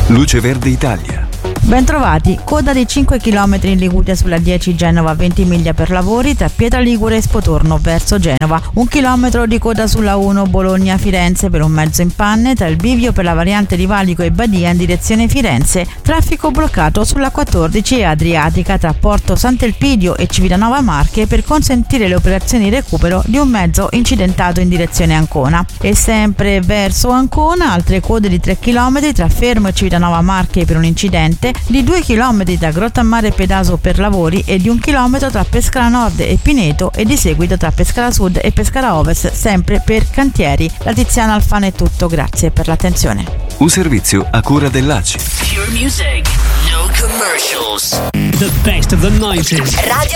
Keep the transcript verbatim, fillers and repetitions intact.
Luce Verde Italia. Bentrovati, coda di cinque chilometri in Liguria sulla dieci Genova Ventimiglia per lavori tra Pietraligure e Spotorno verso Genova. Un chilometro di coda sulla uno Bologna-Firenze per un mezzo in panne tra il bivio per la variante di Valico e Badia in direzione Firenze. Traffico bloccato sulla quattordici e Adriatica tra Porto Sant'Elpidio e Civitanova Marche per consentire le operazioni di recupero di un mezzo incidentato in direzione Ancona. E sempre verso Ancona, altre code di tre chilometri tra Fermo e Civitanova Marche per un incidente, di due chilometri da Grottammare e Pedaso per lavori e di un chilometro tra Pescara Nord e Pineto e di seguito tra Pescara Sud e Pescara Ovest, sempre per cantieri. La Tiziana Alfano è tutto, grazie per l'attenzione. Un servizio a cura dell'A C I. Pure music, no commercials. The best of the nineties. Radio